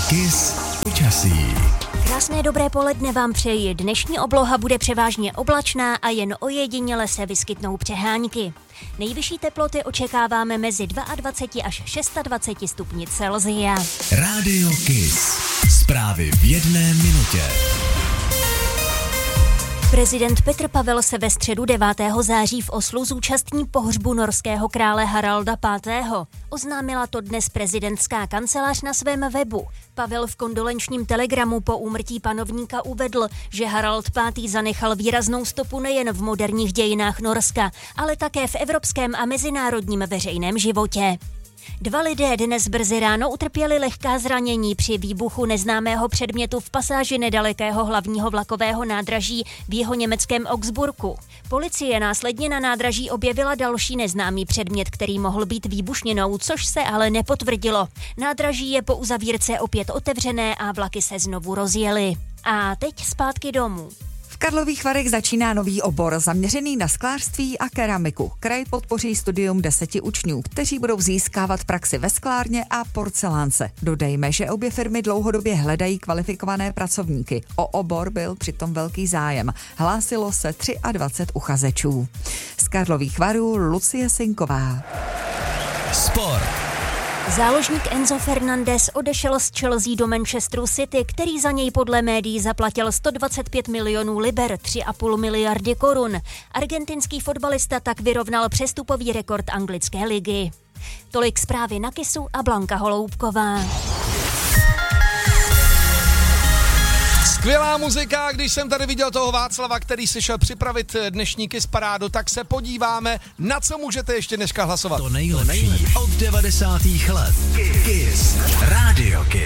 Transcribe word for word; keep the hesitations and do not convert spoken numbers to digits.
Kiss počasí. Krásné dobré poledne vám přeji. Dnešní obloha bude převážně oblačná a jen ojediněle se vyskytnou přehánky. Nejvyšší teploty očekáváme mezi dvacet dva až dvacet šest stupni Celsia. Rádio Kiss. Zprávy v jedné minutě. Prezident Petr Pavel se ve středu devátého září v Oslu zúčastní pohřbu norského krále Haralda pátého. Oznámila to dnes prezidentská kancelář na svém webu. Pavel v kondolenčním telegramu po úmrtí panovníka uvedl, že Harald pátý zanechal výraznou stopu nejen v moderních dějinách Norska, ale také v evropském a mezinárodním veřejném životě. Dva lidé dnes brzy ráno utrpěli lehká zranění při výbuchu neznámého předmětu v pasáži nedalekého hlavního vlakového nádraží v jihoněmeckém Augsburgu. Policie následně na nádraží objevila další neznámý předmět, který mohl být výbušninou, což se ale nepotvrdilo. Nádraží je po uzavírce opět otevřené a vlaky se znovu rozjely. A teď zpátky domů. V Karlových Varech začíná nový obor zaměřený na sklářství a keramiku. Kraj podpoří studium deseti učňů, kteří budou získávat praxi ve sklárně a porcelánce. Dodejme, že obě firmy dlouhodobě hledají kvalifikované pracovníky. O obor byl přitom velký zájem. Hlásilo se dvacet tři uchazečů. Z Karlových Varů Lucie Sinková. Sport. Záložník Enzo Fernandez odešel z Chelsea do Manchesteru City, který za něj podle médií zaplatil sto dvacet pět milionů liber, tři a půl miliardy korun. Argentinský fotbalista tak vyrovnal přestupový rekord anglické ligy. Tolik zprávy na Kissu a Blanka Holoubková. Skvělá muzika, když jsem tady viděl toho Václava, který si šel připravit dnešní Kiss parádu, tak se podíváme, na co můžete ještě dneska hlasovat. To nejlepší od devadesátých let. Kiss. Rádio Kiss.